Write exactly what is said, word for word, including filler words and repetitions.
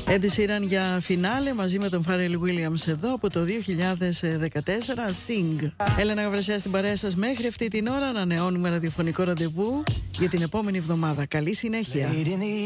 Ed Sheeran για φινάλε μαζί με τον Pharrell Williams εδώ από το δύο χιλιάδες δεκατέσσερα. Sing. Έλενα Γαβρασιά στην παρέα σας μέχρι αυτή την ώρα. Ανανεώνουμε ραδιοφωνικό ραντεβού για την επόμενη εβδομάδα. Καλή συνέχεια.